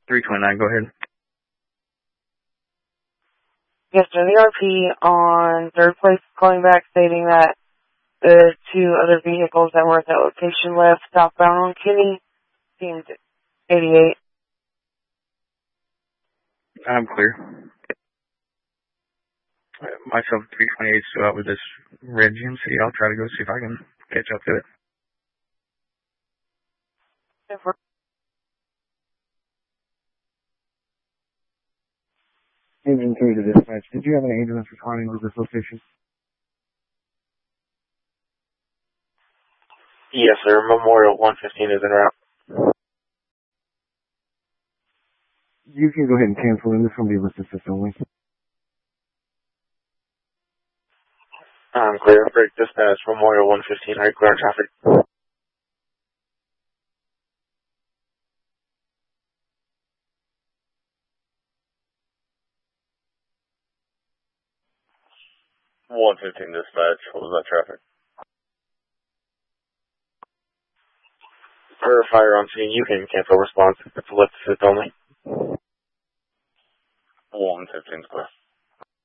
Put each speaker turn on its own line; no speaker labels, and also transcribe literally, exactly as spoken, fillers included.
three twenty-nine, go ahead.
Yes, sir. The R P on third place calling back stating that the two other vehicles that were at that location left southbound on Kinney seemed eighty-eight.
I'm clear. Myself, three twenty-eight, still out with this red G M C. I'll try to go see if I can catch up to it. Engine three to dispatch. Did you have any ambulance responding to this location?
Yes, sir. Memorial one fifteen is en route.
You can go ahead and cancel in. This is going to be list assist only.
I'm clear. Break dispatch. Memorial one fifteen. Are you clear on traffic? one fifteen dispatch. What was that traffic? Per fire on scene, you can cancel response. It's list assist only. one fifteen square.